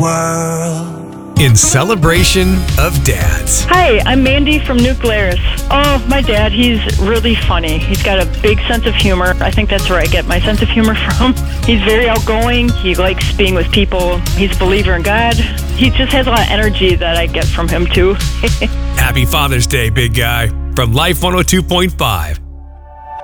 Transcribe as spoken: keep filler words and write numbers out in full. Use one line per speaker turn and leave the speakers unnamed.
World.
In celebration of dads.
Hi, I'm Mandy from New Glarus. Oh, my dad, he's really funny. He's got a big sense of humor. I think that's where I get my sense of humor from. He's very outgoing. He likes being with people. He's a believer in God. He just has a lot of energy that I get from him, too.
Happy Father's Day, big guy. From Life one oh two point five.